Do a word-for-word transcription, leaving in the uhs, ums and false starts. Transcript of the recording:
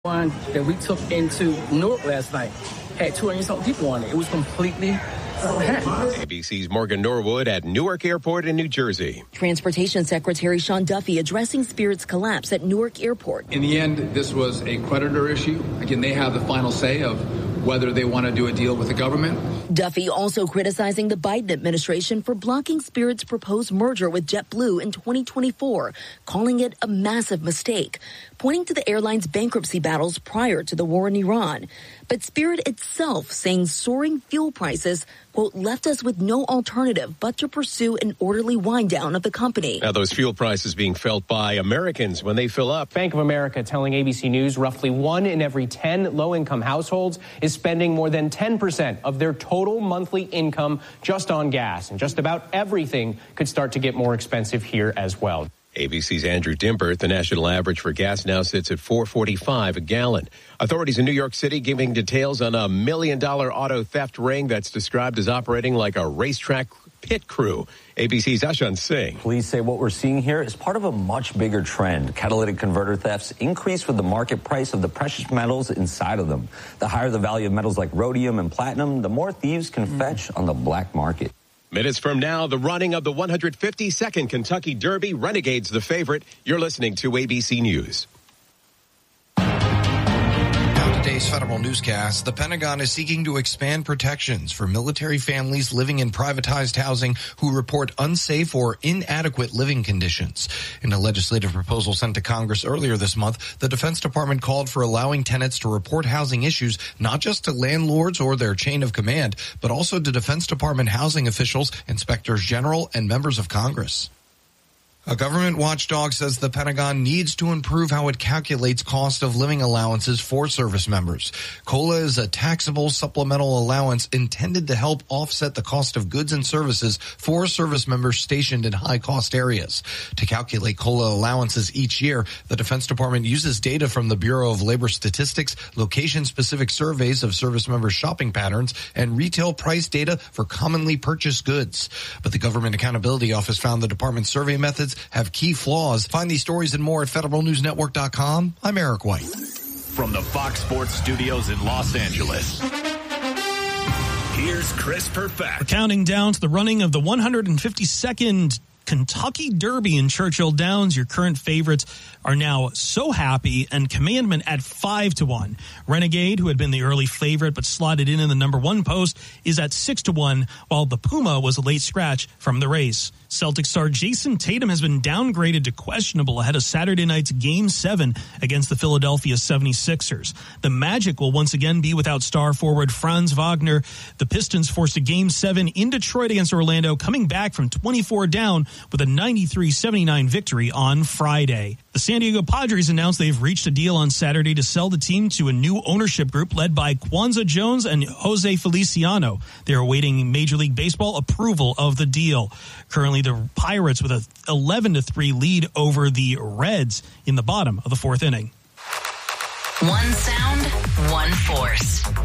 One that we took into Newark last night had two hundred something people on it. It was completely packed. A B C's Morgan Norwood at Newark Airport in New Jersey. Transportation Secretary Sean Duffy addressing Spirit's collapse at Newark Airport. In the end, this was a creditor issue. Again, they have the final say of whether they want to do a deal with the government. Duffy also criticizing the Biden administration for blocking Spirit's proposed merger with JetBlue in twenty twenty-four, calling it a massive mistake, pointing to the airline's bankruptcy battles prior to the war in Iran. But Spirit itself saying soaring fuel prices, quote, left us with no alternative but to pursue an orderly wind down of the company. Now, those fuel prices being felt by Americans when they fill up. Bank of America telling A B C News roughly one in every ten low-income households is spending more than ten percent of their total monthly income just on gas. And just about everything could start to get more expensive here as well. A B C's Andrew Dimbert. The national average for gas now sits at four forty-five a gallon. Authorities in New York City giving details on a million-dollar auto theft ring that's described as operating like a racetrack pit crew. A B C's Ashant Singh. Police say what we're seeing here is part of a much bigger trend. Catalytic converter thefts increase with the market price of the precious metals inside of them. The higher the value of metals like rhodium and platinum, the more thieves can mm. fetch on the black market. Minutes from now, the running of the one hundred fifty-second Kentucky Derby. Renegades the favorite. You're listening to A B C News. Today's federal newscast, the Pentagon is seeking to expand protections for military families living in privatized housing who report unsafe or inadequate living conditions. In a legislative proposal sent to Congress earlier this month, the Defense Department called for allowing tenants to report housing issues not just to landlords or their chain of command, but also to Defense Department housing officials, inspectors general, and members of Congress. A government watchdog says the Pentagon needs to improve how it calculates cost of living allowances for service members. COLA is a taxable supplemental allowance intended to help offset the cost of goods and services for service members stationed in high-cost areas. To calculate COLA allowances each year, the Defense Department uses data from the Bureau of Labor Statistics, location-specific surveys of service members' shopping patterns, and retail price data for commonly purchased goods. But the Government Accountability Office found the department's survey methods have key flaws. Find these stories and more at federal news network dot com. I'm Eric White. From the Fox Sports Studios in Los Angeles, here's Chris Perfett. We're counting down to the running of the one hundred fifty-second Kentucky Derby in Churchill Downs. Your current favorites are now So Happy and Commandment at five to one. Renegade, who had been the early favorite but slotted in in the number one post, is at six to one, while the Puma was a late scratch from the race. Celtic star Jason Tatum has been downgraded to questionable ahead of Saturday night's Game seven against the Philadelphia seventy-sixers. The Magic will once again be without star forward Franz Wagner. The Pistons forced a Game seven in Detroit against Orlando, coming back from twenty-four down with a ninety-three seventy-nine victory on Friday. The San Diego Padres announced they've reached a deal on Saturday to sell the team to a new ownership group led by Kwanzaa Jones and Jose Feliciano. They're awaiting Major League Baseball approval of the deal. Currently, the Pirates with a eleven to three lead over the Reds in the bottom of the fourth inning. One sound, one force.